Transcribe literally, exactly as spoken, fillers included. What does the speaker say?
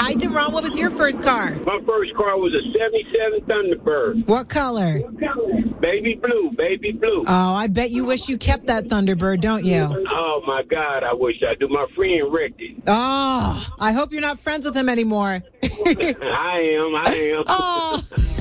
Hi, Deron. What was your first car? My first car was a seventy-seven Thunderbird. What color? Baby blue, baby blue. Oh, I bet you wish you kept that Thunderbird, don't you? Oh, my God, I wish I do. My friend wrecked it. Oh, I hope you're not friends with him anymore. I am, I am. Oh.